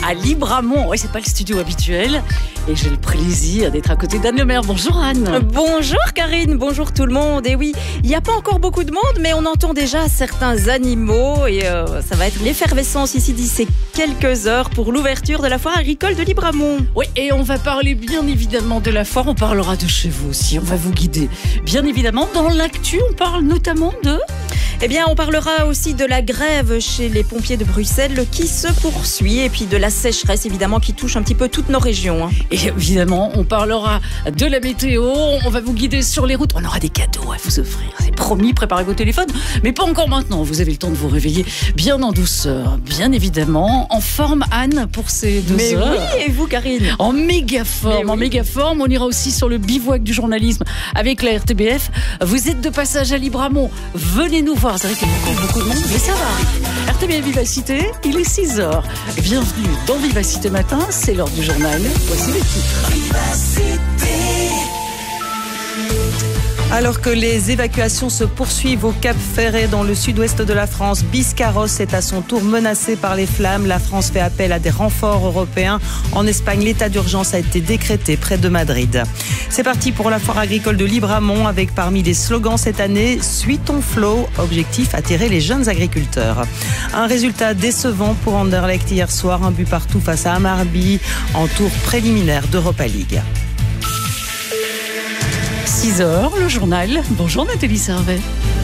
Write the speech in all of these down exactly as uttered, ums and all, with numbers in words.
à Libramont. Oui, c'est pas le studio habituel. Et j'ai le plaisir d'être à côté d'Anne Lemaire. Bonjour Anne. Bonjour Karine, bonjour tout le monde. Et oui, il n'y a pas encore beaucoup de monde, mais on entend déjà certains animaux. Et euh, ça va être l'effervescence ici d'ici quelques heures pour l'ouverture de la foire agricole de Libramont. Oui, et on va parler bien évidemment de la foire. On parlera de chez vous aussi. On va vous guider. Bien évidemment, dans l'actu, on parle notamment de... Eh bien, on parlera aussi de la grève chez les pompiers de Bruxelles qui se poursuit et puis de la sécheresse, évidemment, qui touche un petit peu toutes nos régions. Hein. Et évidemment, on parlera de la météo. On va vous guider sur les routes. On aura des cadeaux à vous offrir. C'est promis, préparez vos téléphones. Mais pas encore maintenant. Vous avez le temps de vous réveiller bien en douceur. Bien évidemment, en forme, Anne, pour ces deux Mais heures. Oui, et vous, Karine? En méga forme, oui. en méga forme. On ira aussi sur le bivouac du journalisme avec la R T B F. Vous êtes de passage à Libramont. Venez nous voir. C'est vrai qu'il y a encore beaucoup de monde, mais ça va arriver. R T B F Vivacité, il est six heures. Bienvenue dans Vivacité Matin, c'est l'heure du journal. Voici les titres. Vivacité. Alors que les évacuations se poursuivent au Cap Ferret dans le sud-ouest de la France, Biscarrosse est à son tour menacé par les flammes. La France fait appel à des renforts européens. En Espagne, l'état d'urgence a été décrété près de Madrid. C'est parti pour la foire agricole de Libramont avec parmi les slogans cette année « Suis ton flow », objectif attirer les jeunes agriculteurs. Un résultat décevant pour Anderlecht hier soir, un but partout face à Amarby en tour préliminaire d'Europa League. six heures, le journal. Bonjour Nathalie Servet.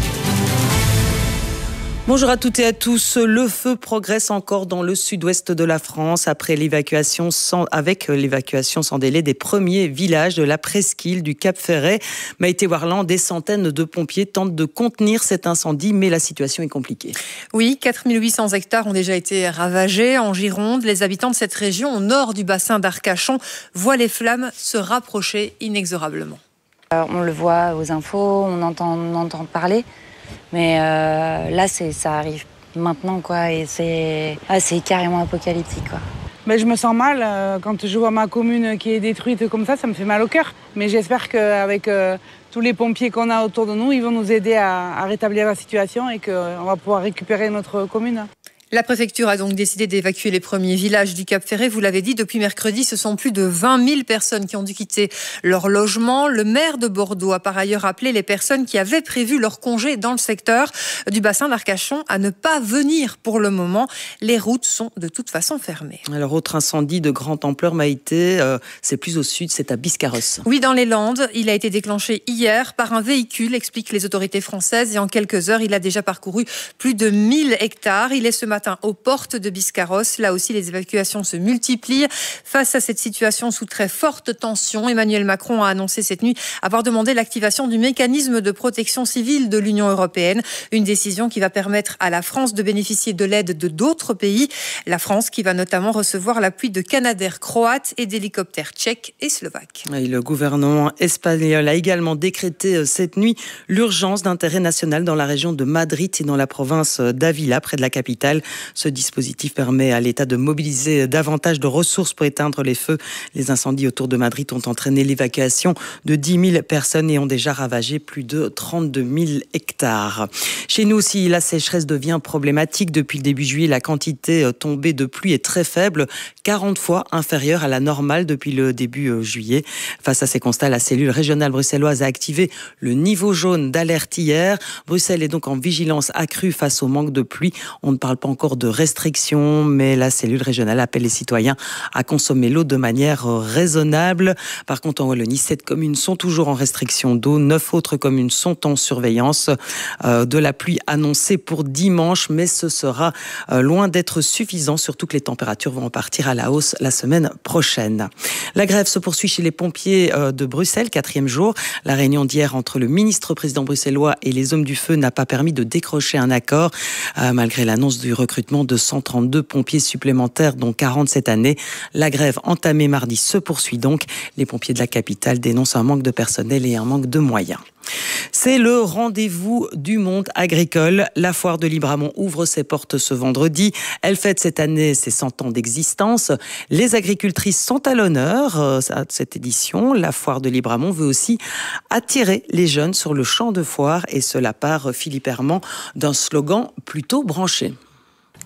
Bonjour à toutes et à tous. Le feu progresse encore dans le sud-ouest de la France après l'évacuation sans, avec l'évacuation sans délai des premiers villages de la presqu'île du Cap Ferret. Maïté-Warland, des centaines de pompiers tentent de contenir cet incendie, mais la situation est compliquée. Oui, quatre mille huit cents hectares ont déjà été ravagés en Gironde. Les habitants de cette région, au nord du bassin d'Arcachon, voient les flammes se rapprocher inexorablement. On le voit aux infos, on entend, on entend parler, mais euh, là c'est, ça arrive maintenant quoi, et c'est, ah, c'est carrément apocalyptique quoi. Mais je me sens mal euh, quand je vois ma commune qui est détruite comme ça, ça me fait mal au cœur. Mais j'espère qu'avec euh, tous les pompiers qu'on a autour de nous, ils vont nous aider à, à rétablir la situation et qu'on va pouvoir récupérer notre commune. La préfecture a donc décidé d'évacuer les premiers villages du Cap Ferret. Vous l'avez dit, depuis mercredi, ce sont plus de vingt mille personnes qui ont dû quitter leur logement. Le maire de Bordeaux a par ailleurs appelé les personnes qui avaient prévu leur congé dans le secteur du bassin d'Arcachon à ne pas venir pour le moment. Les routes sont de toute façon fermées. Alors, autre incendie de grande ampleur, Maïté, euh, c'est plus au sud, c'est à Biscarrosse. Oui, dans les Landes. Il a été déclenché hier par un véhicule, expliquent les autorités françaises. Et en quelques heures, il a déjà parcouru plus de mille hectares. Il est ce matin aux portes de Biscarrosse. Là aussi, les évacuations se multiplient. Face à cette situation sous très forte tension, Emmanuel Macron a annoncé cette nuit avoir demandé l'activation du mécanisme de protection civile de l'Union européenne. Une décision qui va permettre à la France de bénéficier de l'aide de d'autres pays. La France qui va notamment recevoir l'appui de Canadair croates et d'hélicoptères tchèques et slovaques. Et le gouvernement espagnol a également décrété cette nuit l'urgence d'intérêt national dans la région de Madrid et dans la province d'Ávila, près de la capitale. Ce dispositif permet à l'État de mobiliser davantage de ressources pour éteindre les feux. Les incendies autour de Madrid ont entraîné l'évacuation de dix mille personnes et ont déjà ravagé plus de trente-deux mille hectares. Chez nous aussi, la sécheresse devient problématique. Depuis le début juillet, la quantité tombée de pluie est très faible, quarante fois inférieure à la normale depuis le début juillet. Face à ces constats, la cellule régionale bruxelloise a activé le niveau jaune d'alerte hier. Bruxelles est donc en vigilance accrue face au manque de pluie. On ne parle pas encore de restrictions, mais la cellule régionale appelle les citoyens à consommer l'eau de manière raisonnable. Par contre, en Wallonie, sept communes sont toujours en restriction d'eau. Neuf autres communes sont en surveillance. Euh, de la pluie annoncée pour dimanche, mais ce sera euh, loin d'être suffisant, surtout que les températures vont repartir à la hausse la semaine prochaine. La grève se poursuit chez les pompiers euh, de Bruxelles, quatrième jour. La réunion d'hier entre le ministre-président bruxellois et les hommes du feu n'a pas permis de décrocher un accord, euh, malgré l'annonce du recrutement de cent trente-deux pompiers supplémentaires, dont quarante cette année. La grève entamée mardi se poursuit donc. Les pompiers de la capitale dénoncent un manque de personnel et un manque de moyens. C'est le rendez-vous du monde agricole. La foire de Libramont ouvre ses portes ce vendredi. Elle fête cette année ses cent ans d'existence. Les agricultrices sont à l'honneur à cette édition. La foire de Libramont veut aussi attirer les jeunes sur le champ de foire, et cela par Philippe Herman d'un slogan plutôt branché.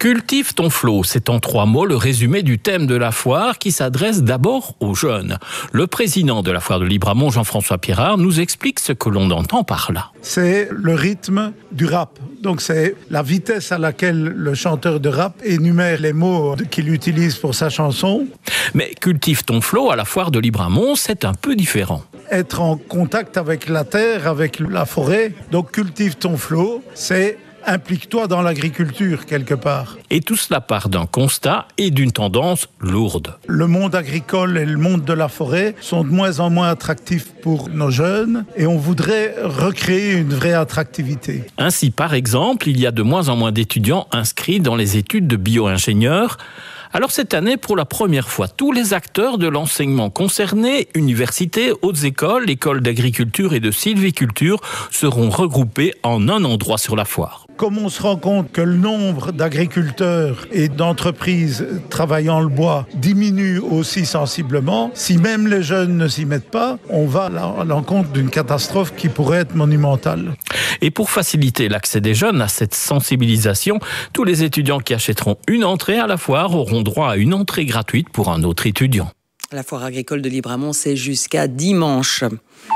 Cultive ton flot, c'est en trois mots le résumé du thème de la foire qui s'adresse d'abord aux jeunes. Le président de la foire de Libramont, Jean-François Pirard, nous explique ce que l'on entend par là. C'est le rythme du rap. Donc c'est la vitesse à laquelle le chanteur de rap énumère les mots qu'il utilise pour sa chanson. Mais Cultive ton flot à la foire de Libramont, c'est un peu différent. Être en contact avec la terre, avec la forêt. Donc cultive ton flot, c'est implique-toi dans l'agriculture quelque part. Et tout cela part d'un constat et d'une tendance lourde. Le monde agricole et le monde de la forêt sont de moins en moins attractifs pour nos jeunes et on voudrait recréer une vraie attractivité. Ainsi, par exemple, il y a de moins en moins d'étudiants inscrits dans les études de bio-ingénieurs. Alors cette année, pour la première fois, tous les acteurs de l'enseignement concernés, universités, hautes écoles, écoles d'agriculture et de sylviculture, seront regroupés en un endroit sur la foire. Comme on se rend compte que le nombre d'agriculteurs et d'entreprises travaillant le bois diminue aussi sensiblement, si même les jeunes ne s'y mettent pas, on va à l'encontre d'une catastrophe qui pourrait être monumentale. Et pour faciliter l'accès des jeunes à cette sensibilisation, tous les étudiants qui achèteront une entrée à la foire auront droit à une entrée gratuite pour un autre étudiant. La foire agricole de Libramont, c'est jusqu'à dimanche.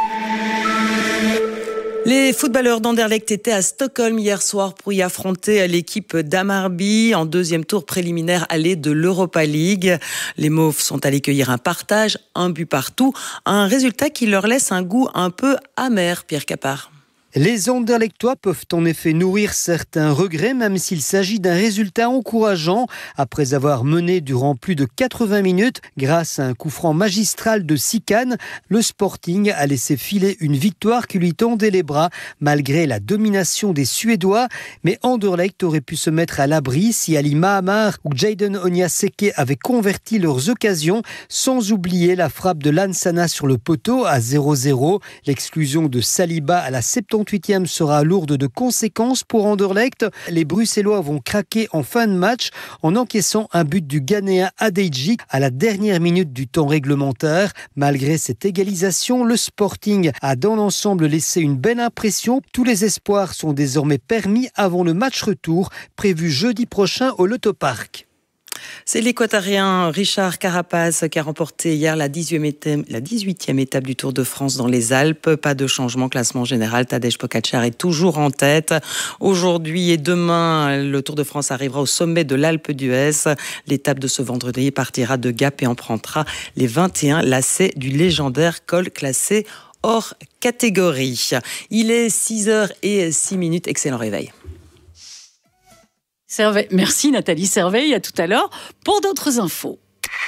Les footballeurs d'Anderlecht étaient à Stockholm hier soir pour y affronter l'équipe d'Hammarby en deuxième tour préliminaire aller de l'Europa League. Les Mauves sont allés cueillir un partage, un but partout, un résultat qui leur laisse un goût un peu amer, Pierre Capard. Les Anderlechtois peuvent en effet nourrir certains regrets, même s'il s'agit d'un résultat encourageant. Après avoir mené durant plus de quatre-vingts minutes, grâce à un coup franc magistral de Sikan, le Sporting a laissé filer une victoire qui lui tendait les bras, malgré la domination des Suédois. Mais Anderlecht aurait pu se mettre à l'abri si Ali Mahamar ou Jayden Onyaseke avaient converti leurs occasions, sans oublier la frappe de Lansana sur le poteau à zéro zéro. L'exclusion de Saliba à la septantaine huitième sera lourde de conséquences pour Anderlecht. Les Bruxellois vont craquer en fin de match en encaissant un but du Ghanéen Adeji à la dernière minute du temps réglementaire. Malgré cette égalisation, le Sporting a dans l'ensemble laissé une belle impression. Tous les espoirs sont désormais permis avant le match retour prévu jeudi prochain au Loto-Park. C'est l'Équatorien Richard Carapaz qui a remporté hier la dix-huitième étape du Tour de France dans les Alpes. Pas de changement, classement général. Tadej Pogačar est toujours en tête. Aujourd'hui et demain, le Tour de France arrivera au sommet de l'Alpe d'Huez. L'étape de ce vendredi partira de Gap et empruntera les vingt et un lacets du légendaire col classé hors catégorie. Il est six heures six minutes. Excellent réveil. Serveille. Merci Nathalie Serveille, à tout à l'heure pour d'autres infos.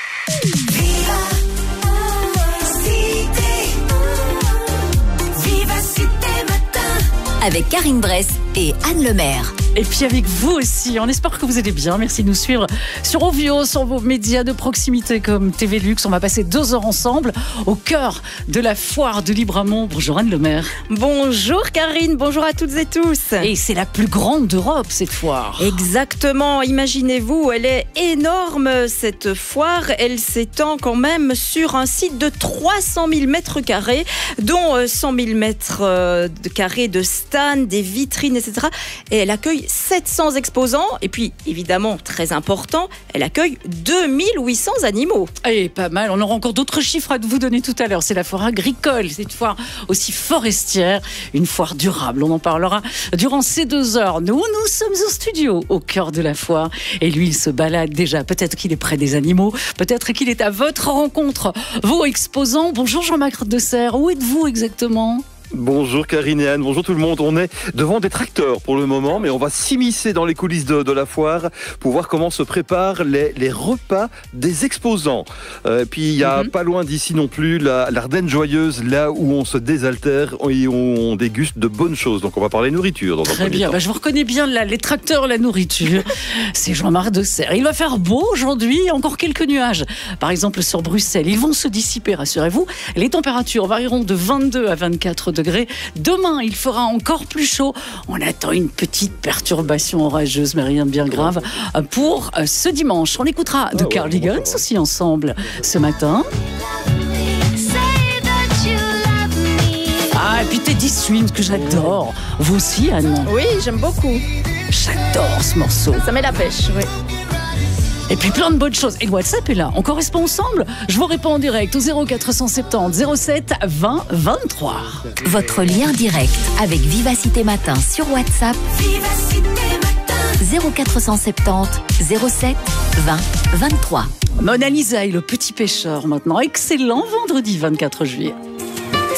Avec Karine Bress et Anne Lemaire. Et puis avec vous aussi, on espère que vous allez bien. Merci de nous suivre sur Ovio, sur vos médias de proximité comme T V Luxe. On va passer deux heures ensemble au cœur de la foire de Libramont. Bonjour Anne Lemaire. Bonjour Karine, bonjour à toutes et tous. Et c'est la plus grande d'Europe cette foire. Exactement, imaginez-vous, elle est énorme cette foire. Elle s'étend quand même sur un site de trois cent mille mètres carrés, dont cent mille mètres carrés de stands, des vitrines, et cetera. Et elle accueille sept cents exposants et puis évidemment très important, elle accueille deux mille huit cents animaux. Et pas mal, on aura encore d'autres chiffres à vous donner tout à l'heure. C'est la foire agricole, c'est une foire aussi forestière, une foire durable. On en parlera durant ces deux heures. Nous, nous sommes au studio, au cœur de la foire et lui il se balade déjà. Peut-être qu'il est près des animaux, peut-être qu'il est à votre rencontre, vos exposants. Bonjour Jean-Marc Desserre, où êtes-vous exactement ? Bonjour Karine et Anne, bonjour tout le monde. On est devant des tracteurs pour le moment, mais on va s'immiscer dans les coulisses de, de la foire pour voir comment se préparent les, les repas des exposants. Euh, puis il y a mm-hmm. pas loin d'ici non plus la, l'Ardenne joyeuse, là où on se désaltère et où on déguste de bonnes choses. Donc on va parler nourriture dans un Très premier bien, temps. bah, je vous reconnais bien là, les tracteurs, la nourriture. C'est Jean-Marc Desserre. Il va faire beau aujourd'hui, encore quelques nuages. Par exemple sur Bruxelles, ils vont se dissiper, rassurez-vous. Les températures varieront de vingt-deux à vingt-quatre degrés. Demain, il fera encore plus chaud. On attend une petite perturbation orageuse, mais rien de bien grave, pour ce dimanche. On écoutera The Cardigans aussi ensemble ce matin. Ah, et puis Teddy Swims, que j'adore. Vous aussi, Anne ? Oui, j'aime beaucoup. J'adore ce morceau. Ça met la pêche, oui. Et puis plein de bonnes choses. Et le WhatsApp est là. On correspond ensemble. Je vous réponds en direct au zéro quatre cent soixante-dix zéro sept vingt vingt-trois. Votre lien direct avec Vivacité Matin sur WhatsApp. Vivacité Matin. zéro quatre cent soixante-dix zéro sept vingt vingt-trois. Mona Lisa et le petit pêcheur maintenant. Excellent vendredi vingt-quatre juillet.